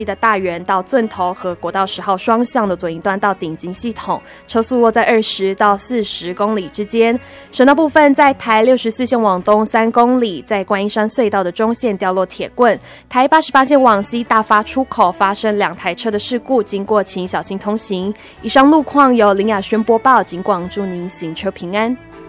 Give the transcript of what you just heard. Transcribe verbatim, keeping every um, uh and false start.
的大园到圳头和国道十号双向的左营段到顶金系统，车速落在二十到四十公里之间。省道部分，在台六十四线往东三公里，在观音山隧道的中线掉落铁棍；台八十八线往西大发出口发生两台车的事故，经过请小心通行。以上路况由林雅轩播报，警广祝您行车平安。